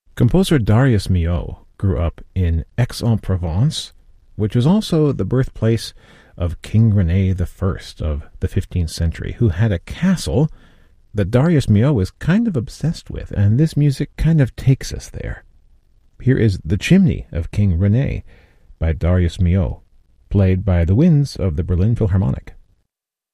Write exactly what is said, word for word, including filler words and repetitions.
Composer Darius Milhaud grew up in Aix-en-Provence, which was also the birthplace of King Rene the First of the fifteenth century, who had a castle that Darius Milhaud was kind of obsessed with, and this music kind of takes us there. Here is The Chimney of King Rene by Darius Milhaud, played by the winds of the Berlin Philharmonic.